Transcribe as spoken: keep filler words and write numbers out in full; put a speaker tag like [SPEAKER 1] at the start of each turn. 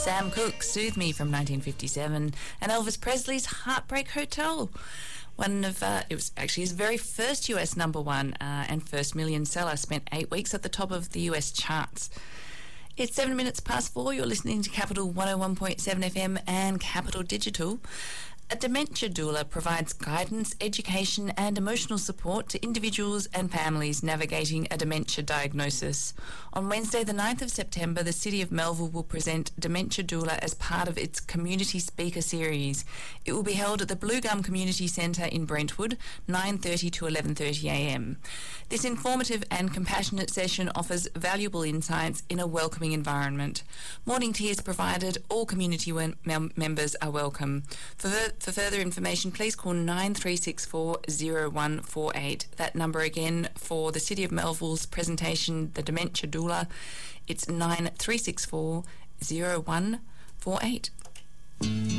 [SPEAKER 1] Sam Cooke, Soothe Me from nineteen fifty-seven, and Elvis Presley's Heartbreak Hotel. One of, uh, it was actually his very first U S number one uh, and first million seller, spent eight weeks at the top of the U S charts. It's seven minutes past four. You're listening to Capital one oh one point seven F M and Capital Digital. A dementia doula provides guidance, education and emotional support to individuals and families navigating a dementia diagnosis. On Wednesday the ninth of September, the City of Melville will present Dementia Doula as part of its Community Speaker Series. It will be held at the Blue Gum Community Centre in Brentwood, nine thirty to eleven thirty a m. This informative and compassionate session offers valuable insights in a welcoming environment. Morning tea is provided. All community mem- members are welcome. For For further information, please call nine three six four zero one four eight. That number again for the City of Melville's presentation, the Dementia Doula, it's nine three six four zero one four eight.